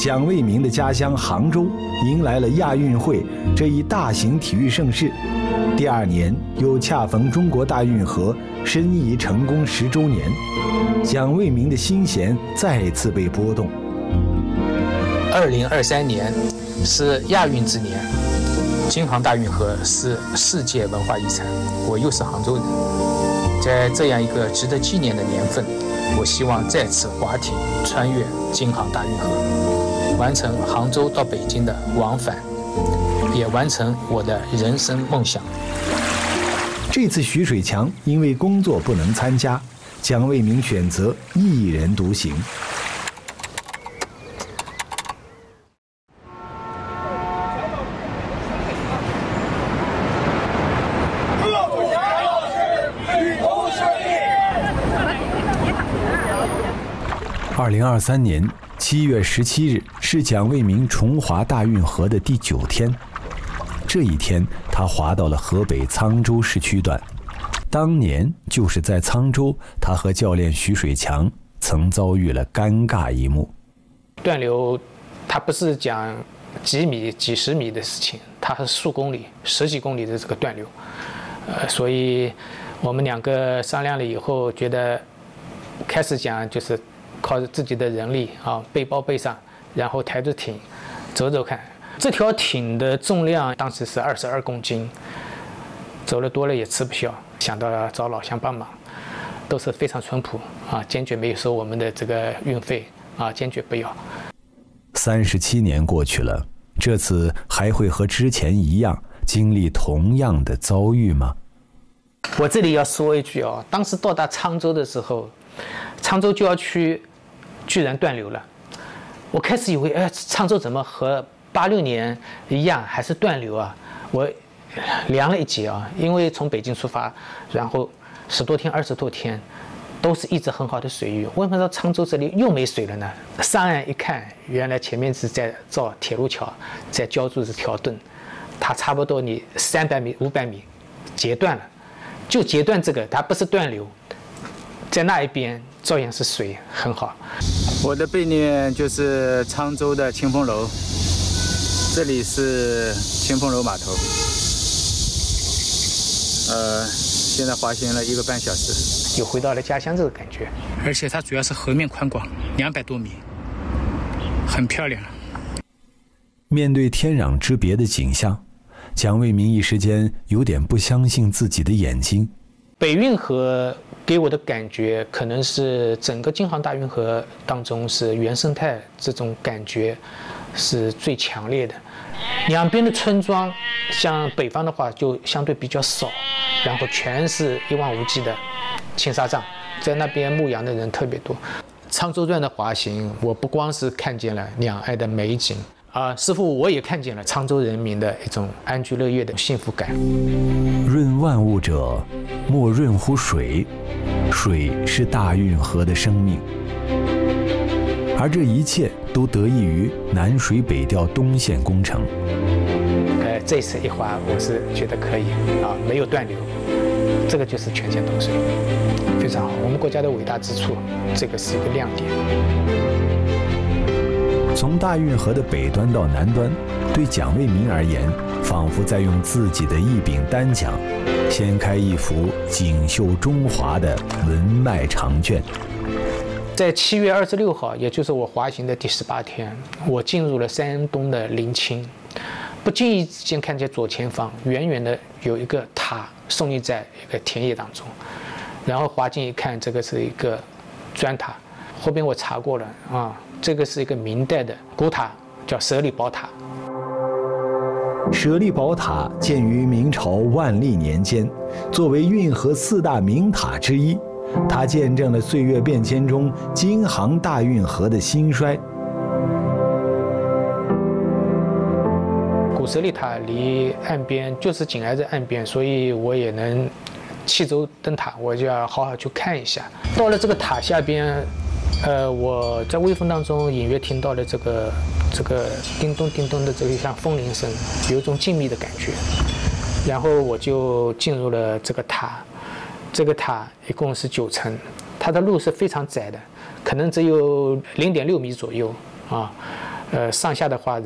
蒋卫民的家乡杭州迎来了亚运会这一大型体育盛事。第2年又恰逢中国大运河申遗成功10周年，蒋卫民的心弦再次被拨动。 2023年是亚运之年，京杭大运河是世界文化遗产，我又是杭州人，在这样一个值得纪念的年份，我希望再次划艇穿越京杭大运河，完成杭州到北京的往返，也完成我的人生梦想。 这次徐水强因为工作不能参加，蒋卫民选择一人独行。2023年7月17日是蒋卫民重划大运河的第9天。这一天，他划到了河北沧州市区段。当年就是在沧州，他和教练徐水强曾遭遇了尴尬一幕。 断流，它不是讲几米、几十米的事情，它是数公里、10几公里的这个断流。所以我们2个商量了以后，觉得开始讲就是靠着自己的人力啊，背包背上，然后抬着艇走走看。这条艇的重量当时是22公斤，走了多了也吃不消，想到要找老乡帮忙，都是非常淳朴啊，坚决没有收我们的这个运费啊，坚决不要。 37年过去了，这次还会和之前一样经历同样的遭遇吗？ 我这里要说一句啊，当时到达沧州的时候，沧州郊区居然断流了。我开始以为，沧州怎么和86年一样还是断流啊？我量了一节啊，因为从北京出发，然后10多天、20多天，都是一直很好的水域。为什么到沧州这里又没水了呢？上岸一看，原来前面是在造铁路桥，在浇筑这条墩，它差不多你300米、500米截断了，就截断这个，它不是断流，在那一边照样是水很好。 我的背面就是沧州的清风楼，这里是清风楼码头。现在滑行了1个半小时， 又回到了家乡这个感觉。 而且它主要是河面宽广，200多米，很漂亮。 面对天壤之别的景象，蒋卫民一时间有点不相信自己的眼睛。 北运河给我的感觉，可能是整个京杭大运河当中是原生态这种感觉是最强烈的。两边的村庄，像北方的话就相对比较少，然后全是一望无际的青纱帐，在那边牧羊的人特别多。沧州段的滑行，我不光是看见了两岸的美景啊，似乎我也看见了沧州人民的一种安居乐业的幸福感。 润万物者，莫润乎水，水是大运河的生命。而这一切都得益于南水北调东线工程。 这次一滑，我是觉得可以啊，没有断流，这个就是全线通水，非常好。我们国家的伟大之处，这个是一个亮点。 从大运河的北端到南端，对蒋卫民而言，仿佛在用自己的一柄单桨，掀开一幅锦绣中华的文脉长卷。 在7月26号，也就是我滑行的第18天，我进入了山东的临清，不经意之间看见左前方远远的有一个塔耸立在一个田野当中，然后滑进一看，这个是一个砖塔。后边我查过了啊，这个是一个明代的古塔，叫舍利宝塔。 舍利宝塔建于明朝万历年间，作为运河4大名塔之一。它见证了岁月变迁中京杭大运河的兴衰。 古舍利塔离岸边就是紧挨着岸边，所以我也能弃舟登塔，我就要好好去看一下。到了这个塔下边，我在微风当中隐约听到了这个叮咚叮咚的这个像风铃声，有一种静谧的感觉。然后我就进入了这个塔。这个塔一共是9层，它的路是非常窄的，可能只有0.6米左右啊。 上下的话